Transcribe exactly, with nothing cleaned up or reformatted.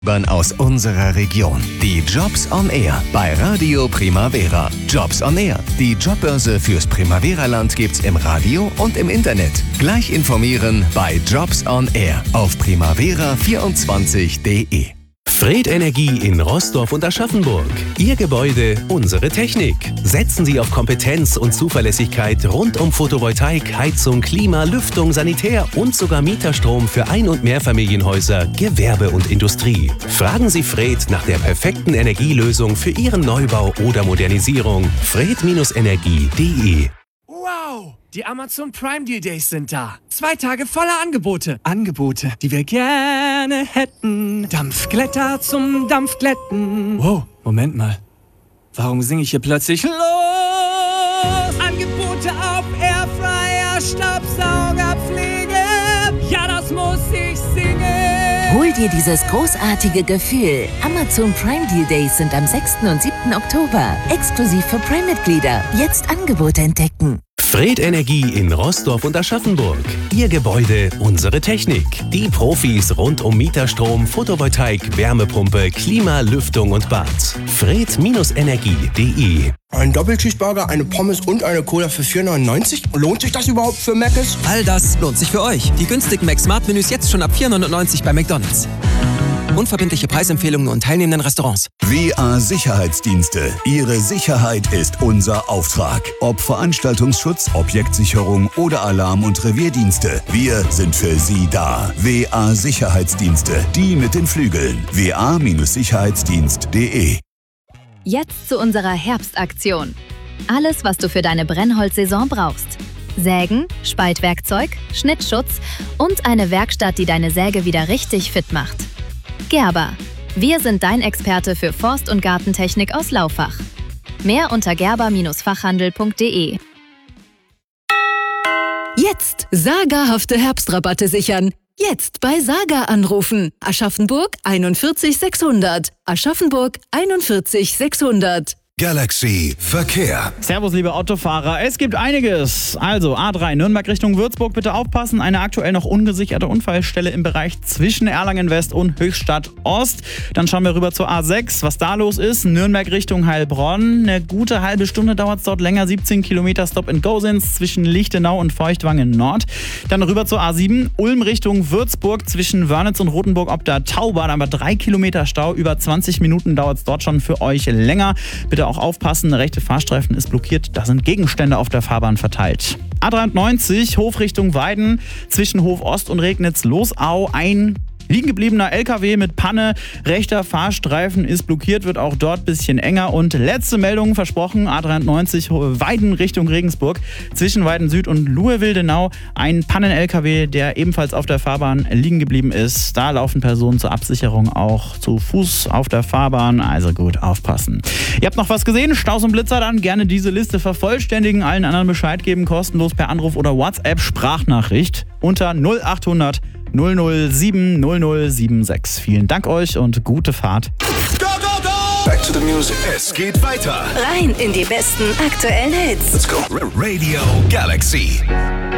aus unserer Region. Die Jobs on Air bei Radio Primavera. Jobs on Air. Die Jobbörse fürs Primavera-Land gibt's im Radio und im Internet. Gleich informieren bei Jobs on Air auf primavera vierundzwanzig punkt de. Fred Energie in Roßdorf und Aschaffenburg. Ihr Gebäude, unsere Technik. Setzen Sie auf Kompetenz und Zuverlässigkeit rund um Photovoltaik, Heizung, Klima, Lüftung, Sanitär und sogar Mieterstrom für Ein- und Mehrfamilienhäuser, Gewerbe und Industrie. Fragen Sie Fred nach der perfekten Energielösung für Ihren Neubau oder Modernisierung. fred Energie punkt de. Wow! Die Amazon Prime Deal Days sind da. Zwei Tage voller Angebote. Angebote, die wir gerne hätten. Dampfglätter zum Dampfglätten. Wow, Moment mal. Warum singe ich hier plötzlich los? Angebote auf Airfryer, Staubsaugerpflege. Ja, das muss ich singen. Hol dir dieses großartige Gefühl. Amazon Prime Deal Days sind am sechsten und siebten Oktober. Exklusiv für Prime-Mitglieder. Jetzt Angebote entdecken. Fred Energie in Roßdorf und Aschaffenburg. Ihr Gebäude, unsere Technik. Die Profis rund um Mieterstrom, Photovoltaik, Wärmepumpe, Klima, Lüftung und Bad. fred Energie punkt de. Ein Doppelcheeseburger, eine Pommes und eine Cola für vier neunundneunzig? Lohnt sich das überhaupt für Mc's? All das lohnt sich für euch. Die günstigen Mac-Smart-Menüs jetzt schon ab vier neunundneunzig bei McDonald's. Unverbindliche Preisempfehlungen und teilnehmenden Restaurants. W A Sicherheitsdienste. Ihre Sicherheit ist unser Auftrag. Ob Veranstaltungsschutz, Objektsicherung oder Alarm- und Revierdienste. Wir sind für Sie da. W A Sicherheitsdienste. Die mit den Flügeln. w a Sicherheitsdienst punkt de. Jetzt zu unserer Herbstaktion. Alles, was du für deine Brennholzsaison brauchst. Sägen, Spaltwerkzeug, Schnittschutz und eine Werkstatt, die deine Säge wieder richtig fit macht. Gerber. Wir sind dein Experte für Forst- und Gartentechnik aus Laufach. Mehr unter gerber Fachhandel punkt de. Jetzt sagerhafte Herbstrabatte sichern. Jetzt bei Saga anrufen. Aschaffenburg einundvierzig sechshundert. Aschaffenburg einundvierzig sechshundert. Galaxy Verkehr. Servus, liebe Autofahrer. Es gibt einiges. Also A drei Nürnberg Richtung Würzburg, bitte aufpassen. Eine aktuell noch ungesicherte Unfallstelle im Bereich zwischen Erlangen West und Höchstadt Ost. Dann schauen wir rüber zur A sechs, was da los ist. Nürnberg Richtung Heilbronn. Eine gute halbe Stunde dauert es dort länger. siebzehn Kilometer Stop-and-Go sind zwischen Lichtenau und Feuchtwangen Nord. Dann rüber zur A sieben. Ulm Richtung Würzburg zwischen Wörnitz und Rothenburg ob der Taubahn. Aber drei Kilometer Stau. Über zwanzig Minuten dauert es dort schon für euch länger. Bitte auch aufpassen, der rechte Fahrstreifen ist blockiert, da sind Gegenstände auf der Fahrbahn verteilt. A dreiundneunzig, Hof Richtung Weiden, zwischen Hof Ost und Regnitz-Losau, ein liegen gebliebener L K W mit Panne, rechter Fahrstreifen ist blockiert, wird auch dort ein bisschen enger. Und letzte Meldung versprochen, A dreiundneunzig Weiden Richtung Regensburg, zwischen Weiden Süd und Luhe-Wildenau, ein Pannen-L K W, der ebenfalls auf der Fahrbahn liegen geblieben ist. Da laufen Personen zur Absicherung auch zu Fuß auf der Fahrbahn, also gut aufpassen. Ihr habt noch was gesehen? Staus und Blitzer, dann gerne diese Liste vervollständigen, allen anderen Bescheid geben, kostenlos per Anruf oder WhatsApp-Sprachnachricht unter null achthundert null null sieben null null sieben sechs. Vielen Dank euch und gute Fahrt. Go, go, go! Back to the music. Es geht weiter. Rein in die besten aktuellen Hits. Let's go. Radio Galaxy.